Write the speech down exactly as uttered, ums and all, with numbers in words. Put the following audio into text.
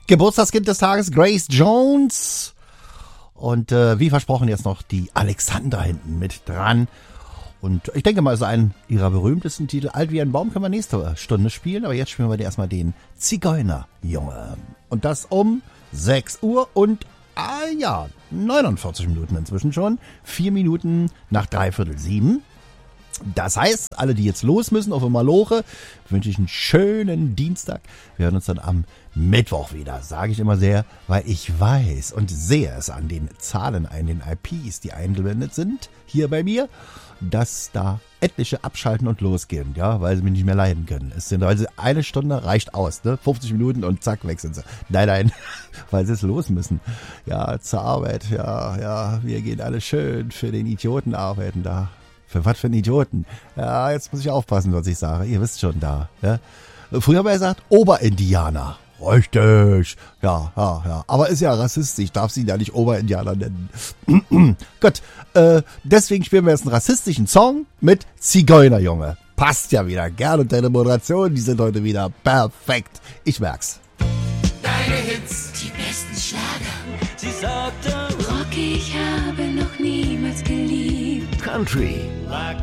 Geburtstagskind des Tages, Grace Jones. Und äh, wie versprochen jetzt noch die Alexandra hinten mit dran. Und ich denke mal, so einen ihrer berühmtesten Titel, Alt wie ein Baum, können wir nächste Stunde spielen. Aber jetzt spielen wir dir erstmal den Zigeunerjunge. Und das um sechs Uhr und, ah ja, neunundvierzig Minuten inzwischen schon. Vier Minuten nach dreiviertel sieben. Das heißt, alle, die jetzt los müssen auf Maloche, wünsche ich einen schönen Dienstag. Wir hören uns dann am Mittwoch wieder, sage ich immer sehr, weil ich weiß und sehe es an den Zahlen, an den I Ps, die eingeblendet sind, hier bei mir, dass da etliche abschalten und losgehen, ja, weil sie mich nicht mehr leiden können. Es sind, weil sie eine Stunde reicht aus, ne, fünfzig Minuten und zack, wechseln sie. Nein, nein, weil sie es los müssen. Ja, zur Arbeit, ja, ja, wir gehen alle schön für den Idioten arbeiten da. Für was für einen Idioten? Ja, jetzt muss ich aufpassen, was ich sage. Ihr wisst schon da. Ja? Früher haben wir gesagt, Oberindianer. Richtig. Ja, ja, ja. Aber ist ja rassistisch. Ich darf sie ja nicht Oberindianer nennen. Gut, äh, deswegen spielen wir jetzt einen rassistischen Song mit Zigeunerjunge. Passt ja wieder. Gern und deine Moderation, die sind heute wieder perfekt. Ich merk's. Deine Hits, die besten Schlager. Sie sagte, Rocky, ich habe noch niemals geliebt. Country. lag